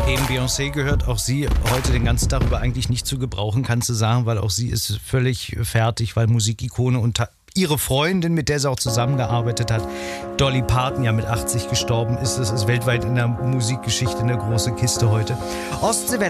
Eben Beyoncé gehört, auch sie heute den ganzen Tag über eigentlich nicht zu gebrauchen, kannst du sagen, weil auch sie ist völlig fertig, weil Musikikone und ihre Freundin, mit der sie auch zusammengearbeitet hat, Dolly Parton, ja mit 80 gestorben ist. Das ist weltweit in der Musikgeschichte eine große Kiste heute. Ostseewelle